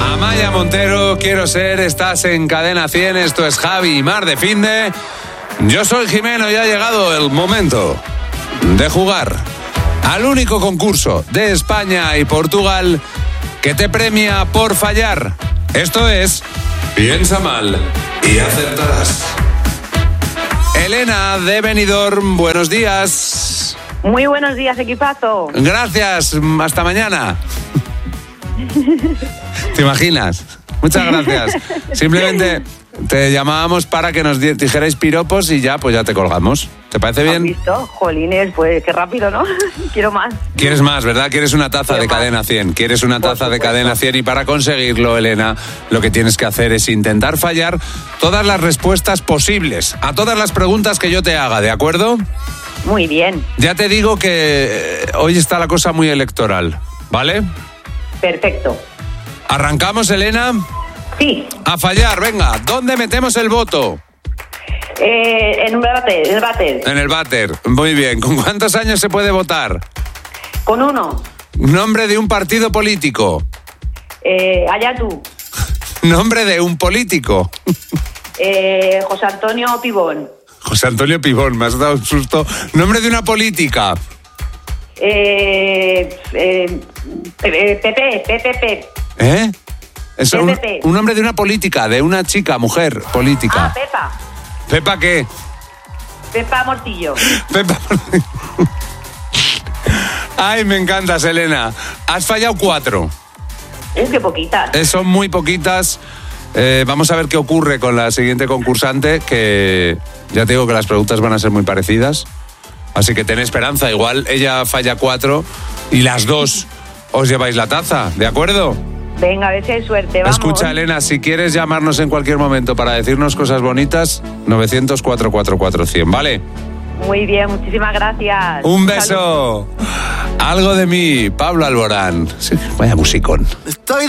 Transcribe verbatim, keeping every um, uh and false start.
Amaya Montero, quiero ser, estás en Cadena cien, esto es Javi y Mar de Finde. Yo soy Jimeno y ha llegado el momento de jugar al único concurso de España y Portugal que te premia por fallar. Esto es Piensa Mal y Acertarás. Elena de Benidorm, buenos días. Muy buenos días, equipazo. Gracias, hasta mañana. ¿Te imaginas? Muchas gracias. Simplemente te llamábamos para que nos dijerais piropos y ya, pues ya te colgamos. ¿Te parece bien? ¿Has visto? Jolines, pues qué rápido, ¿no? Quiero más. Quieres más, ¿verdad? Quieres una taza Quiero de más. Cadena cien. Quieres una Por taza de supuesto. Cadena cien y para conseguirlo, Elena, lo que tienes que hacer es intentar fallar todas las respuestas posibles a todas las preguntas que yo te haga, ¿de acuerdo? Muy bien, Ya te digo que eh, hoy está la cosa muy electoral, ¿vale? perfecto. ¿Arrancamos, Elena? Sí, A fallar, venga. ¿Dónde metemos el voto? eh, en un váter, en el váter. En el váter. Muy bien. ¿Con cuántos años se puede votar? Con uno, Nombre de un partido político. eh, allá tú, Nombre de un político. eh, José Antonio Pibón, José Antonio Pibón, me has dado un susto. Nombre de una política. eh, eh, Pepe, Pepe, Pepe, Pepe. ¿Eh? Es un, Pepe. un nombre de una política, de una chica, mujer, Ah, política. Pepa, ¿Pepa qué? Pepa Mortillo. Pepa. Ay, me encantas, Elena. Has fallado cuatro. Es que poquitas. Eh, son muy poquitas. Eh, vamos a ver qué ocurre con la siguiente concursante, que ya te digo que las preguntas van a ser muy parecidas. Así que ten esperanza. Igual ella falla cuatro y las dos os lleváis la taza, ¿de acuerdo? Venga, a ver si hay suerte, vamos. Escucha, Elena, si quieres llamarnos en cualquier momento para decirnos cosas bonitas, novecientos, cuatrocientos cuarenta y cuatro, cien, ¿vale? Muy bien, muchísimas gracias. Un Saludos. beso. Algo de mí, Pablo Alborán. Sí, vaya musicón. Estoy